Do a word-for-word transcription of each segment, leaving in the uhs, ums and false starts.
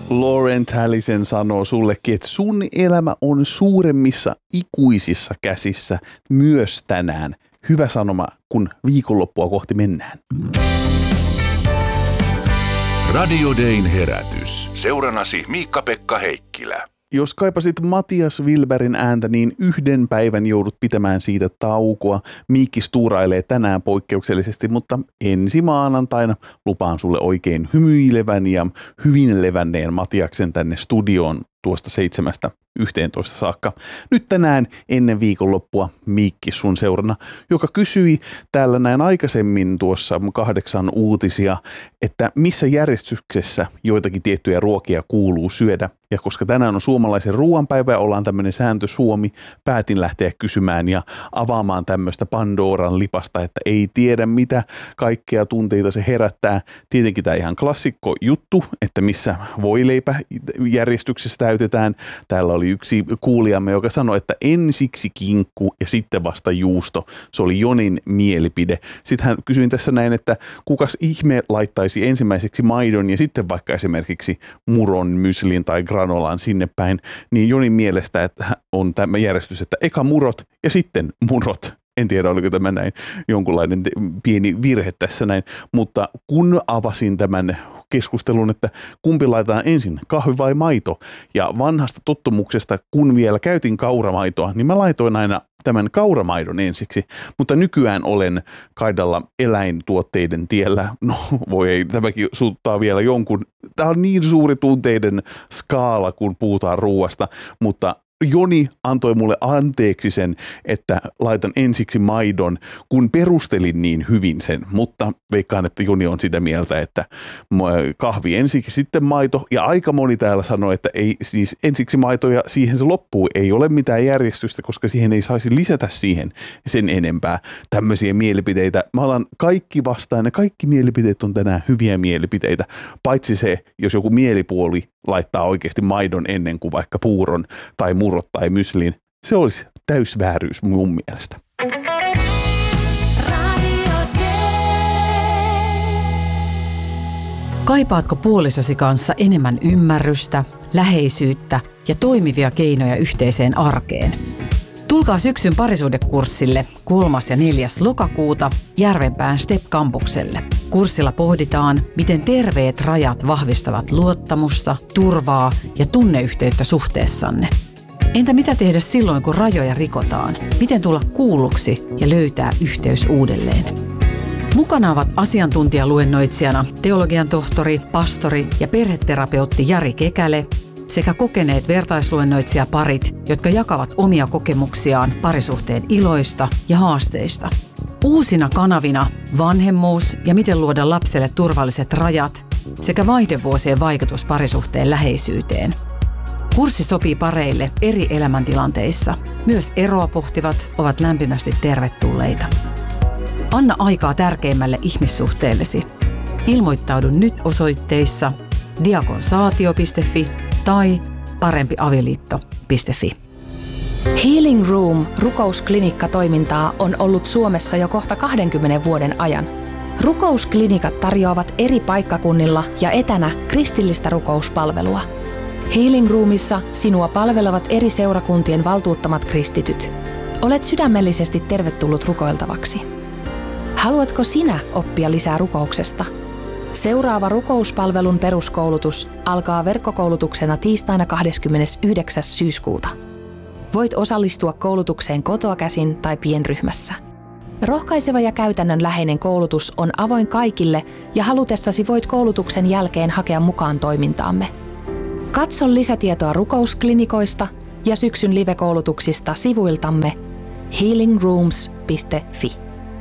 Lauren Tallison sanoo sullekin, että sun elämä on suuremmissa ikuisissa käsissä myös tänään. Hyvä sanoma, kun viikonloppua kohti mennään. Radio Dayn herätys. Seurannasi Miikka-Pekka Heikkilä. Jos kaipasit Matias Wilbergin ääntä, niin yhden päivän joudut pitämään siitä taukoa. Miikki stuurailee tänään poikkeuksellisesti, mutta ensi maanantaina lupaan sulle oikein hymyilevän ja hyvin levänneen Matiaksen tänne studioon tuosta seitsemästä yhteentoista saakka. Nyt tänään ennen viikonloppua Miikki sun seurana, joka kysyi täällä näin aikaisemmin tuossa kahdeksan uutisia, että missä järjestyksessä joitakin tiettyjä ruokia kuuluu syödä. Ja koska tänään on suomalaisen ruoanpäivä ja ollaan tämmöinen sääntö Suomi, päätin lähteä kysymään ja avaamaan tämmöistä Pandoran lipasta, että ei tiedä mitä kaikkea tunteita se herättää. Tietenkin tämä ihan klassikko juttu, että missä voileipä järjestyksessä täytetään. Täällä oli yksi kuulijamme, joka sanoi, että ensiksi kinkku ja sitten vasta juusto. Se oli Jonin mielipide. Sitten hän kysyin tässä näin, että kukas ihme laittaisi ensimmäiseksi maidon ja sitten vaikka esimerkiksi muron, myslin tai granolaan sinne päin. Niin Jonin mielestä että on tämä järjestys, että eka murot ja sitten murot. En tiedä, oliko tämä näin jonkunlainen pieni virhe tässä näin, mutta kun avasin tämän keskustelun, että kumpi laitetaan ensin, kahvi vai maito, ja vanhasta tottumuksesta, kun vielä käytin kauramaitoa, niin mä laitoin aina tämän kauramaidon ensiksi, mutta nykyään olen kaidalla eläintuotteiden tiellä. No voi ei, tämäkin suuttaa vielä jonkun. Tämä on niin suuri tunteiden skaala, kun puhutaan ruuasta, mutta Joni antoi mulle anteeksi sen, että laitan ensiksi maidon, kun perustelin niin hyvin sen, mutta veikkaan, että Joni on sitä mieltä, että kahvi ensiksi, sitten maito, ja aika moni täällä sanoi, että ei siis ensiksi maito ja siihen se loppuu, ei ole mitään järjestystä, koska siihen ei saisi lisätä siihen sen enempää tämmöisiä mielipiteitä. Mä otan kaikki vastaan ja kaikki mielipiteet on tänään hyviä mielipiteitä, paitsi se, jos joku mielipuoli laittaa oikeasti maidon ennen kuin vaikka puuron tai murot tai myslin. Se olisi täysvääryys mun mielestä. Kaipaatko puolisosi kanssa enemmän ymmärrystä, läheisyyttä ja toimivia keinoja yhteiseen arkeen? Tulkaa syksyn parisuhdekurssille kolmas ja neljäs lokakuuta Järvenpään Step-kampukselle. Kurssilla pohditaan, miten terveet rajat vahvistavat luottamusta, turvaa ja tunneyhteyttä suhteessanne. Entä mitä tehdä silloin, kun rajoja rikotaan? Miten tulla kuulluksi ja löytää yhteys uudelleen? Mukana ovat asiantuntijaluennoitsijana teologian tohtori, pastori ja perheterapeutti Jari Kekäle sekä kokeneet vertaisluennoitsijaparit, jotka jakavat omia kokemuksiaan parisuhteen iloista ja haasteista. Uusina kanavina vanhemmuus ja miten luoda lapselle turvalliset rajat sekä vaihdevuosien vaikutus parisuhteen läheisyyteen. Kurssi sopii pareille eri elämäntilanteissa. Myös eroa pohtivat ovat lämpimästi tervetulleita. Anna aikaa tärkeimmälle ihmissuhteellesi. Ilmoittaudu nyt osoitteissa diakonsaatio piste fi tai parempiavioliitto piste fi. Healing Room rukousklinikka-toimintaa on ollut Suomessa jo kohta kahdenkymmenen vuoden ajan. Rukousklinikat tarjoavat eri paikkakunnilla ja etänä kristillistä rukouspalvelua. Healing Roomissa sinua palvelevat eri seurakuntien valtuuttamat kristityt. Olet sydämellisesti tervetullut rukoiltavaksi. Haluatko sinä oppia lisää rukouksesta? Seuraava rukouspalvelun peruskoulutus alkaa verkkokoulutuksena tiistaina kahdeskymmenesyhdeksäs syyskuuta. Voit osallistua koulutukseen kotoa käsin tai pienryhmässä. Rohkaiseva ja käytännönläheinen koulutus on avoin kaikille ja halutessasi voit koulutuksen jälkeen hakea mukaan toimintaamme. Katso lisätietoa rukousklinikoista ja syksyn live-koulutuksista sivuiltamme healing rooms piste fi.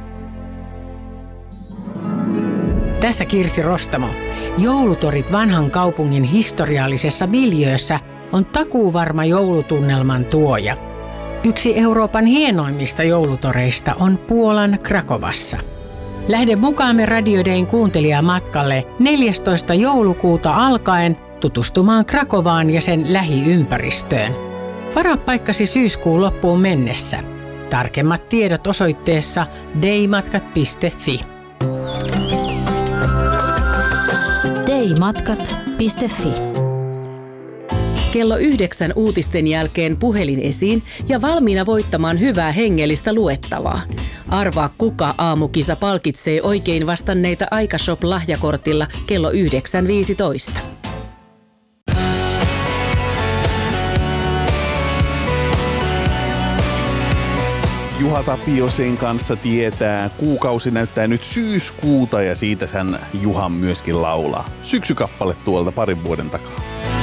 Tässä Kirsi Rostamo. Joulutorit vanhan kaupungin historiallisessa miljöössä on takuuvarma joulutunnelman tuoja. Yksi Euroopan hienoimmista joulutoreista on Puolan Krakovassa. Lähde mukaamme Radio Dayn kuuntelijamatkalle neljästoista joulukuuta alkaen tutustumaan Krakovaan ja sen lähiympäristöön. Varaa paikkasi syyskuun loppuun mennessä. Tarkemmat tiedot osoitteessa daymatkat piste fi. daymatkat piste fi. Kello yhdeksän uutisten jälkeen puhelin esiin ja valmiina voittamaan hyvää hengellistä luettavaa. Arvaa, kuka aamukisa palkitsee oikein vastanneita Aikashop-lahjakortilla kello yhdeksän viisitoista. Juha Tapiosen kanssa tietää. Kuukausi näyttää nyt syyskuuta ja siitä sen Juhan myöskin laulaa. Syksykappale tuolta parin vuoden takaa.